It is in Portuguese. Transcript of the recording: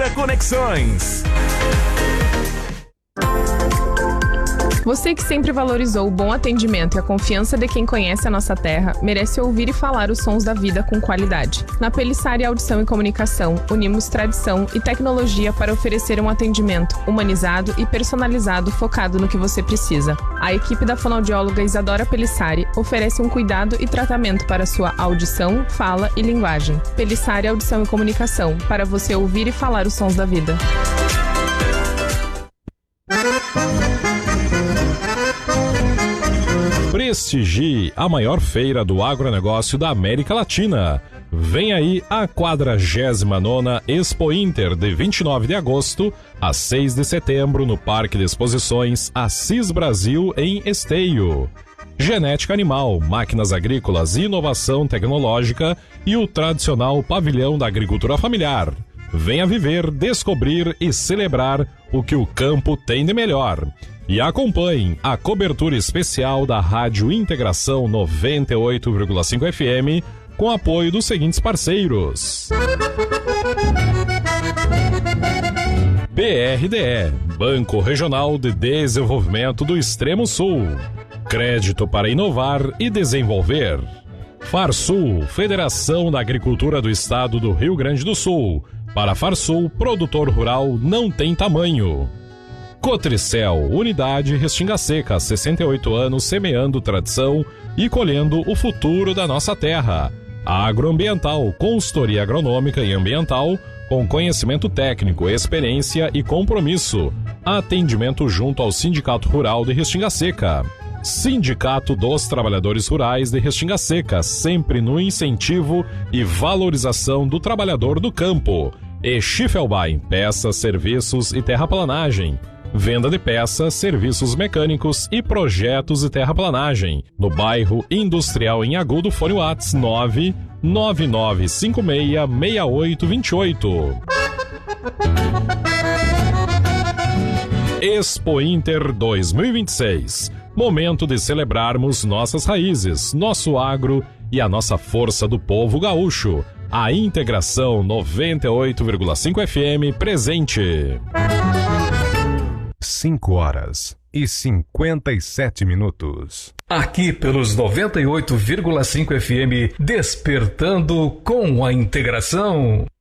Conexões. Você que sempre valorizou o bom atendimento e a confiança de quem conhece a nossa terra, merece ouvir e falar os sons da vida com qualidade. Na Pelissari Audição e Comunicação, unimos tradição e tecnologia para oferecer um atendimento humanizado e personalizado focado no que você precisa. A equipe da fonoaudióloga Isadora Pelissari oferece um cuidado e tratamento para sua audição, fala e linguagem. Pelissari Audição e Comunicação, para você ouvir e falar os sons da vida. Prestigie a maior feira do agronegócio da América Latina. Vem aí a 49ª Expo Inter, de 29 de agosto a 6 de setembro, no Parque de Exposições Assis Brasil, em Esteio. Genética animal, máquinas agrícolas, inovação tecnológica e o tradicional pavilhão da agricultura familiar. Venha viver, descobrir e celebrar o que o campo tem de melhor. E acompanhe a cobertura especial da Rádio Integração 98,5 FM com apoio dos seguintes parceiros: BRDE, Banco Regional de Desenvolvimento do Extremo Sul. Crédito para inovar e desenvolver. Farsul, Federação da Agricultura do Estado do Rio Grande do Sul. Para Farsul, produtor rural não tem tamanho. Cotricel, Unidade Restinga Seca, 68 anos semeando tradição e colhendo o futuro da nossa terra. Agroambiental, consultoria agronômica e ambiental, com conhecimento técnico, experiência e compromisso. Atendimento junto ao Sindicato Rural de Restinga Seca. Sindicato dos Trabalhadores Rurais de Restinga Seca, sempre no incentivo e valorização do trabalhador do campo. E Schiffelbein, peças, serviços e terraplanagem. Venda de peças, serviços mecânicos e projetos de terraplanagem. No bairro Industrial em Agudo, fone WhatsApp 999566828. Expo Inter 2026. Momento de celebrarmos nossas raízes, nosso agro e a nossa força do povo gaúcho. A Integração 98,5 FM presente. 5h57. Aqui pelos 98,5 FM, despertando com a integração.